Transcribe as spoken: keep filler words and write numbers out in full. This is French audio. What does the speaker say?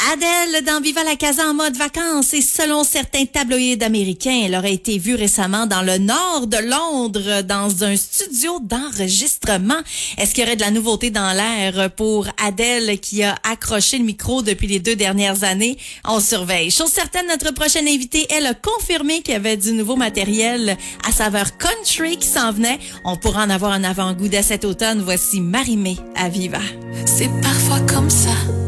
Adele dans Viva la Casa en mode vacances et selon certains tabloïds américains, elle aurait été vue récemment dans le nord de Londres dans un studio d'enregistrement. Est-ce qu'il y aurait de la nouveauté dans l'air pour Adele qui a accroché le micro depuis les deux dernières années? On surveille. Chose certaine, notre prochaine invitée, elle a confirmé qu'il y avait du nouveau matériel à saveur country qui s'en venait. On pourra en avoir un avant-goût dès cet automne. Voici Marie-Mé à Viva. C'est parfois comme ça.